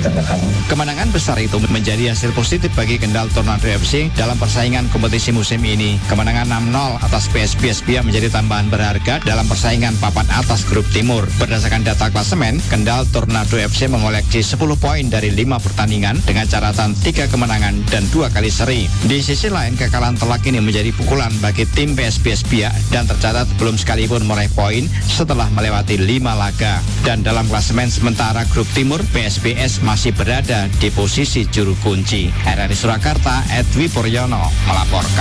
Kemenangan besar itu menjadi hasil positif bagi Kendal Tornado FC dalam persaingan kompetisi musim ini. Kemenangan 6-0 atas PSBS Bia menjadi tambahan berharga dalam persaingan papan atas grup timur. Berdasarkan data klasemen, Kendal Tornado FC mengoleksi 10 poin dari 5 pertandingan dengan catatan 3 kemenangan dan 2 kali seri. Di sisi lain, kekalahan telak ini menjadi pukulan bagi tim PSBS Bia dan tercatat belum sekalipun meraih poin setelah melewati 5 laga. Dan dalam klasemen sementara grup timur, PSBS masih berada di posisi juru kunci. RRI Surakarta, Edwi Puryono melaporkan.